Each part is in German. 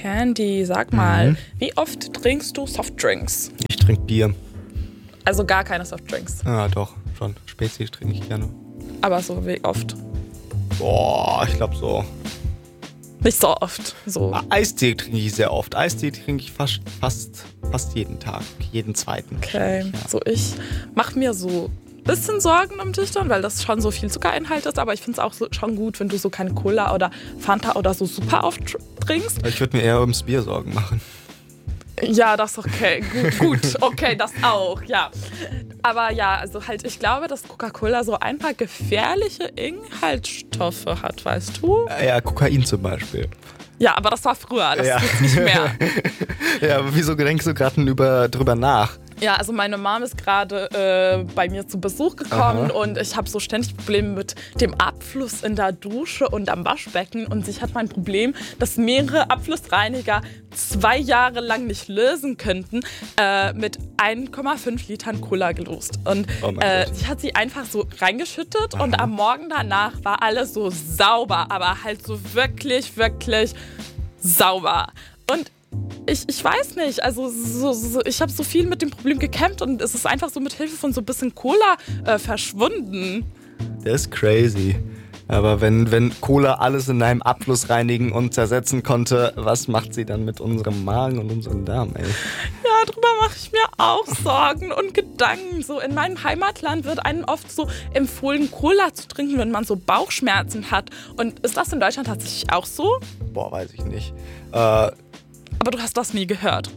Candy, sag mal, wie oft trinkst du Softdrinks? Ich trinke Bier. Also gar keine Softdrinks. Ja, doch, schon. Spezi trinke ich gerne. Aber so wie oft? Boah, ich glaube so. Nicht so oft. So. Eistee trinke ich sehr oft. Eistee trinke ich fast jeden Tag. Jeden zweiten. Okay, Ja. so ich mache mir so ein bisschen Sorgen um dich dann, weil das schon so viel Zuckereinhalt ist. Aber ich finde es auch so, schon gut, wenn du so keine Cola oder Fanta oder so super oft trinkst. Ich würde mir eher ums Bier Sorgen machen. Ja, das ist okay. Gut, okay, das auch, ja. Aber ja, also halt, ich glaube, dass Coca-Cola so ein paar gefährliche Inhaltsstoffe hat, weißt du? Ja, Kokain zum Beispiel. Ja, aber das war früher, das ist nicht mehr. Ja, aber wieso denkst du gerade drüber nach? Ja, also meine Mom ist gerade bei mir zu Besuch gekommen und ich habe so ständig Probleme mit dem Abfluss in der Dusche und am Waschbecken und sie hat mein Problem, dass mehrere Abflussreiniger 2 Jahre lang nicht lösen könnten, mit 1,5 Litern Cola gelöst. Und sie hat sie einfach so reingeschüttet und am Morgen danach war alles so sauber, aber halt so wirklich, wirklich sauber. Und ich weiß nicht, also ich habe so viel mit dem Problem gekämpft und es ist einfach so mit Hilfe von so ein bisschen Cola verschwunden. Das ist crazy. Aber wenn Cola alles in einem Abfluss reinigen und zersetzen konnte, was macht sie dann mit unserem Magen und unserem Darm, ey? Ja, darüber mache ich mir auch Sorgen und Gedanken. So in meinem Heimatland wird einem oft so empfohlen, Cola zu trinken, wenn man so Bauchschmerzen hat. Und ist das in Deutschland tatsächlich auch so? Boah, weiß ich nicht. Aber du hast das nie gehört.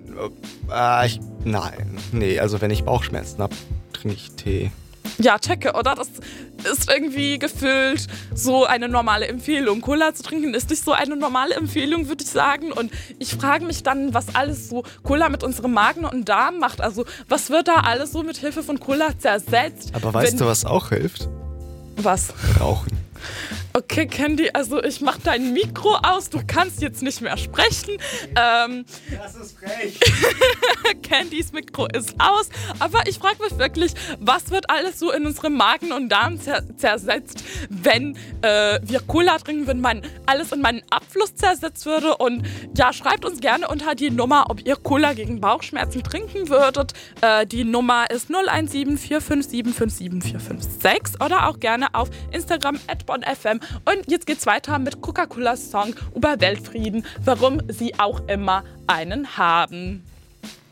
Nee, also wenn ich Bauchschmerzen habe, trinke ich Tee. Ja, checke, oder? Das ist irgendwie gefühlt so eine normale Empfehlung. Cola zu trinken ist nicht so eine normale Empfehlung, würde ich sagen. Und ich frage mich dann, was alles so Cola mit unserem Magen und Darm macht. Also was wird da alles so mit Hilfe von Cola zersetzt? Aber weißt du, was auch hilft? Was? Rauchen. Okay, Candy, also ich mach dein Mikro aus, du kannst jetzt nicht mehr sprechen. Das ist frech. Candys Mikro ist aus, aber ich frage mich wirklich, was wird alles so in unserem Magen und Darm zersetzt, wenn wir Cola trinken, wenn alles in meinen Abfluss zersetzt würde. Und ja, schreibt uns gerne unter die Nummer, ob ihr Cola gegen Bauchschmerzen trinken würdet. Die Nummer ist 017 457 57456 oder auch gerne auf Instagram @bonfm. Und jetzt geht's weiter mit Coca-Colas Song über Weltfrieden, warum sie auch immer einen haben.